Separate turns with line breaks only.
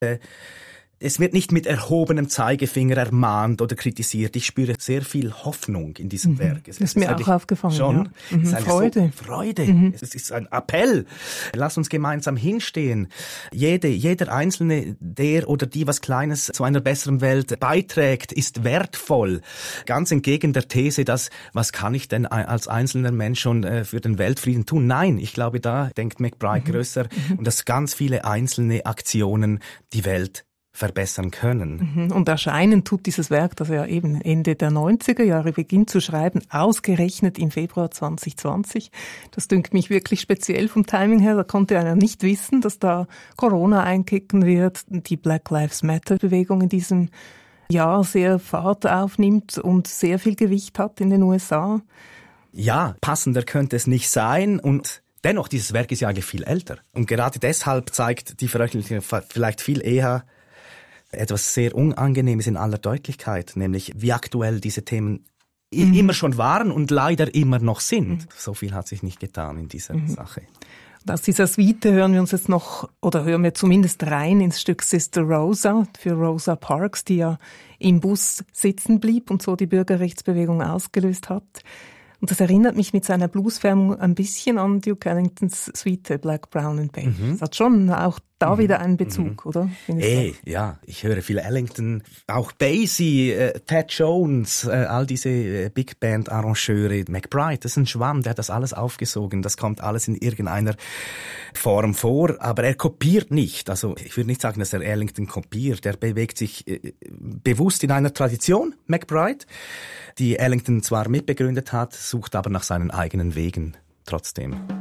Es wird nicht mit erhobenem Zeigefinger ermahnt oder kritisiert. Ich spüre sehr viel Hoffnung in diesem Werk.
Das ist mir auch aufgefallen.
Schon.
Ja. Es ist
Freude. Freude. Es ist ein Appell. Lass uns gemeinsam hinstehen. Jeder Einzelne, der oder die was Kleines zu einer besseren Welt beiträgt, ist wertvoll. Ganz entgegen der These, dass, was kann ich denn als einzelner Mensch schon für den Weltfrieden tun? Nein, ich glaube, da denkt McBride größer und dass ganz viele einzelne Aktionen die Welt verbessern können.
Und erscheinen tut dieses Werk, das er eben Ende der 90er Jahre beginnt zu schreiben, ausgerechnet im Februar 2020. Das dünkt mich wirklich speziell vom Timing her. Da konnte einer nicht wissen, dass da Corona einkicken wird, die Black Lives Matter Bewegung in diesem Jahr sehr Fahrt aufnimmt und sehr viel Gewicht hat in den USA.
Ja, passender könnte es nicht sein und dennoch, dieses Werk ist ja eigentlich viel älter. Und gerade deshalb zeigt die Veröffentlichung vielleicht viel eher etwas sehr Unangenehmes in aller Deutlichkeit, nämlich wie aktuell diese Themen immer schon waren und leider immer noch sind. So viel hat sich nicht getan in dieser Sache.
Und aus dieser Suite hören wir uns jetzt noch, oder hören wir zumindest rein ins Stück Sister Rosa für Rosa Parks, die ja im Bus sitzen blieb und so die Bürgerrechtsbewegung ausgelöst hat. Und das erinnert mich mit seiner Bluesfärbung ein bisschen an Duke Ellingtons Suite Black, Brown and Beige. Das hat schon auch da wieder einen Bezug, oder?
Ja, ich höre viel Ellington, auch Basie, Ted Jones, all diese Big Band Arrangeure, McBride, das ist ein Schwamm, der hat das alles aufgesogen, das kommt alles in irgendeiner Form vor, aber er kopiert nicht, also ich würde nicht sagen, dass er Ellington kopiert, er bewegt sich bewusst in einer Tradition, McBride, die Ellington zwar mitbegründet hat, sucht aber nach seinen eigenen Wegen trotzdem.